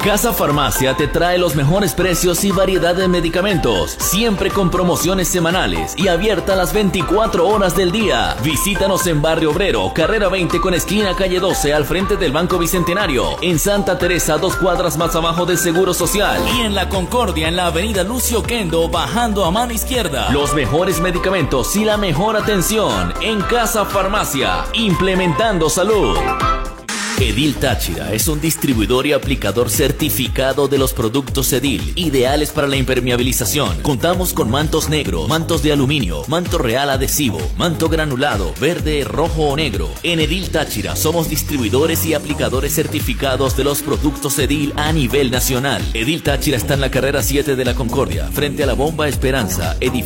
Casa Farmacia te trae los mejores precios y variedad de medicamentos, siempre con promociones semanales y abierta las 24 horas del día. Visítanos en Barrio Obrero, carrera 20 con esquina calle 12 al frente del Banco Bicentenario, en Santa Teresa 2 cuadras más abajo del Seguro Social y en La Concordia en la avenida Lucio Kendo bajando a mano izquierda. Los mejores medicamentos y la mejor atención en Casa Farmacia, implementando salud. Edil Táchira es un distribuidor y aplicador certificado de los productos Edil, ideales para la impermeabilización. Contamos con mantos negros, mantos de aluminio, manto real adhesivo, manto granulado, verde, rojo o negro. En Edil Táchira somos distribuidores y aplicadores certificados de los productos Edil a nivel nacional. Edil Táchira está en la carrera 7 de La Concordia, frente a la Bomba Esperanza, edificio